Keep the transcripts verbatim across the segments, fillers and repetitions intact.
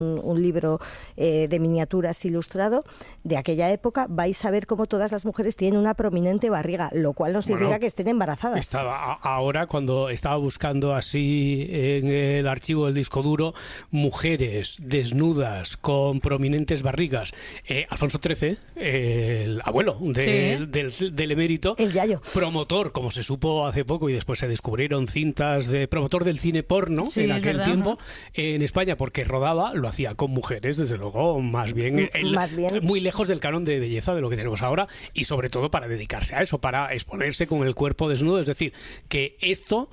un, un libro eh, de miniaturas ilustrado de aquella época, vais a ver cómo todas las mujeres tienen una prominente barriga, lo cual no significa bueno, que estén embarazadas. Estaba ahora, cuando estaba buscando así en el archivo del disco duro, mujeres desnudas con prominentes barrigas. Eh, Alfonso trece, eh, el abuelo de, sí. del, del emérito, el yayo, promotor, como se supo hace poco, y después se descubrieron cintas de promotor del cine porno sí, en aquel verdad, tiempo, ¿no? En España, porque rodaba, lo hacía con mujeres, desde luego, más bien, el, más bien muy lejos del canon de belleza de lo que tenemos ahora, y sobre todo para dedicarse a eso, para exponerse con el cuerpo desnudo. Es decir, que esto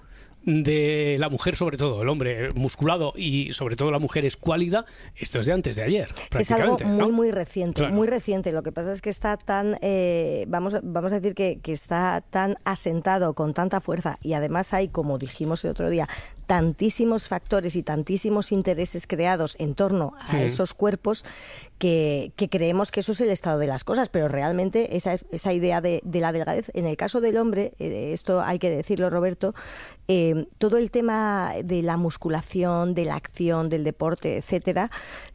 de la mujer, sobre todo el hombre musculado y sobre todo la mujer escuálida, esto es de antes de ayer, prácticamente. Es algo muy, ¿no? muy reciente, claro. muy reciente. Lo que pasa es que está tan, eh, vamos, vamos a decir que, que está tan asentado con tanta fuerza, y además hay, como dijimos el otro día, tantísimos factores y tantísimos intereses creados en torno a sí. esos cuerpos que, que creemos que eso es el estado de las cosas, pero realmente esa, esa idea de, de la delgadez, en el caso del hombre, eh, esto hay que decirlo, Roberto, eh, todo el tema de la musculación, de la acción, del deporte, etcétera,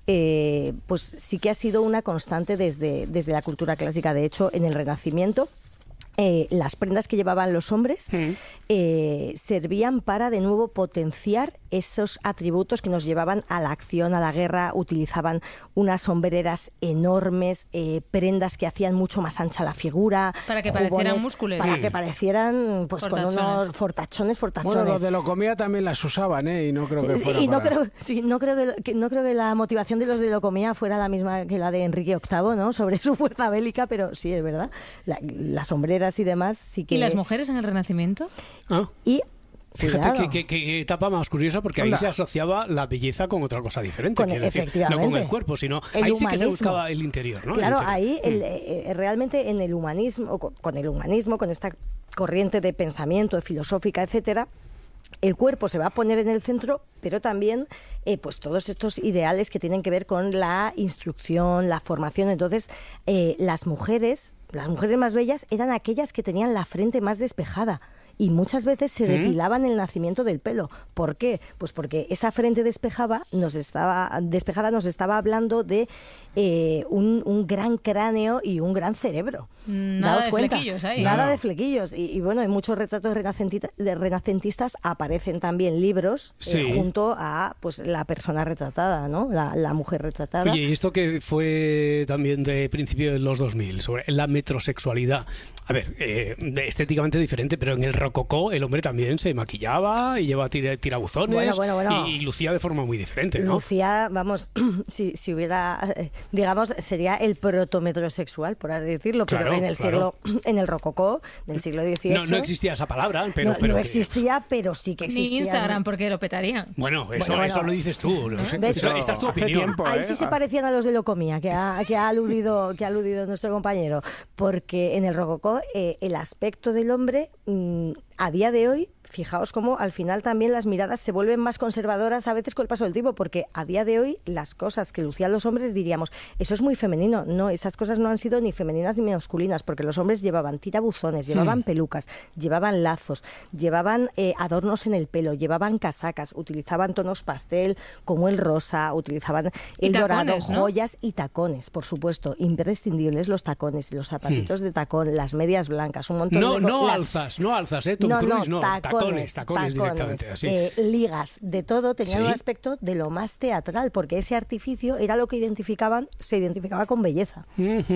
eh, pues sí que ha sido una constante desde, desde la cultura clásica. De hecho, en el Renacimiento, Eh, las prendas que llevaban los hombres sí. eh, servían para de nuevo potenciar esos atributos que nos llevaban a la acción, a la guerra. Utilizaban unas sombreras enormes, eh, prendas que hacían mucho más ancha la figura, para que jugones, parecieran músculos, para sí. que parecieran pues con unos fortachones, fortachones. Bueno, los de Locomía también las usaban, ¿eh? Y no creo que fuera y no para... creo, sí, no creo que, que no creo que la motivación de los de Locomía fuera la misma que la de Enrique octavo, ¿no? Sobre su fuerza bélica, pero sí es verdad. La, la sombrera y demás sí que... ¿Y las mujeres en el Renacimiento? Ah. Y fíjate qué, qué etapa más curiosa, porque ahí Hola. se asociaba la belleza con otra cosa diferente, con, decir, no con el cuerpo, sino el ahí humanismo. Sí que se buscaba el interior, ¿no? Claro, interior. ahí el, eh, realmente en el humanismo, con, con el humanismo, con esta corriente de pensamiento, de filosófica, etcétera, el cuerpo se va a poner en el centro, pero también eh, pues todos estos ideales que tienen que ver con la instrucción, la formación. Entonces, eh, las mujeres, las mujeres más bellas eran aquellas que tenían la frente más despejada. Y muchas veces se depilaban el nacimiento del pelo. ¿Por qué? Pues porque esa frente despejaba, nos estaba, despejada nos estaba hablando de eh, un, un gran cráneo y un gran cerebro. Nada Daos de cuenta. flequillos ahí. Nada no. de flequillos. Y, y bueno, en muchos retratos de renacentistas aparecen también libros sí. eh, junto a pues la persona retratada, ¿no? La, la mujer retratada. Oye, y esto que fue también de principio de los dos mil, sobre la metrosexualidad. A ver, eh, estéticamente diferente, pero en el rococó el hombre también se maquillaba y llevaba tira, tirabuzones bueno, bueno, bueno. Y, y lucía de forma muy diferente, ¿no? Lucía, vamos, si, si hubiera, digamos, sería el protometrosexual, por así decirlo, claro, pero en el claro. siglo, en el rococó del siglo dieciocho... No, no existía esa palabra, pero... No, pero no que... existía, pero sí que existía. Ni Instagram, porque lo petaría. Bueno, eso, bueno, bueno. eso lo dices tú. No sé. Hecho, esa, esa es tu opinión. Tiempo, Ahí ¿eh? sí se parecían a los de Locomía, que ha, que ha aludido que ha aludido nuestro compañero, porque en el rococó eh, el aspecto del hombre mmm, a día de hoy, fijaos cómo al final también las miradas se vuelven más conservadoras a veces con el paso del tiempo, porque a día de hoy las cosas que lucían los hombres diríamos, eso es muy femenino. No, esas cosas no han sido ni femeninas ni masculinas, porque los hombres llevaban tirabuzones, llevaban hmm. pelucas, llevaban lazos, llevaban eh, adornos en el pelo, llevaban casacas, utilizaban tonos pastel como el rosa, utilizaban el tacones, dorado, ¿no? joyas y tacones, por supuesto, imprescindibles los tacones, los zapatitos hmm. de tacón, las medias blancas, un montón no, de... No las... alzas, no alzas, ¿eh? Tom no, Cruise, no, no, tacones. Tacones, tacones, tacones directamente, así. Eh, ligas, de todo, tenían ¿Sí? un aspecto de lo más teatral, porque ese artificio era lo que identificaban, se identificaba con belleza.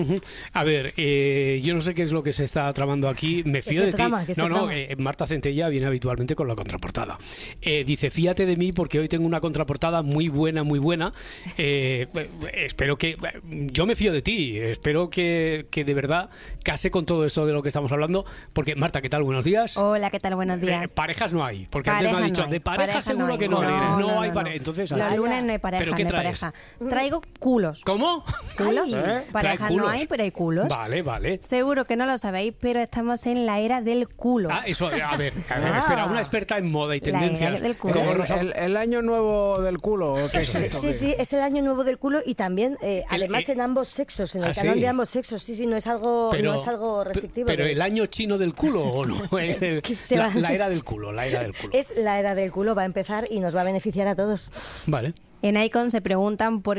A ver, eh, yo no sé qué es lo que se está tramando aquí, me fío de trama, ti. No, no, eh, Marta Centella viene habitualmente con la contraportada. Eh, dice, fíjate de mí porque hoy tengo una contraportada muy buena, muy buena. Eh, espero que... Yo me fío de ti, espero que, que de verdad case con todo esto de lo que estamos hablando, porque Marta, ¿qué tal? Buenos días. Hola, ¿qué tal? Buenos días. Eh, parejas no hay, porque pareja antes me ha dicho, no de pareja, pareja seguro no hay. que no, no, no, no, no hay no, pareja. no. Entonces, los lunes no hay pareja, ¿pero qué no hay traes? pareja. Traigo culos. ¿Cómo? ¿Culos? ¿Eh? Parejas no hay, pero hay culos. Vale, vale. Seguro que no lo sabéis, pero estamos en la era del culo. Ah, eso, a ver, a ver, ah. espera, una experta en moda y tendencias. La era del culo. Como el, el, el año nuevo del culo, ¿o qué es esto? Sí, sí, es el año nuevo del culo y también, eh, el, además, el, en ambos sexos, en el ¿ah, canon sí? de ambos sexos. Sí, sí, no es algo, pero, no es algo restrictivo. ¿Pero de... el año chino del culo o no? El, la, la era del culo. culo, la era del culo. Es la era del culo, va a empezar y nos va a beneficiar a todos. Vale. En Icon se preguntan por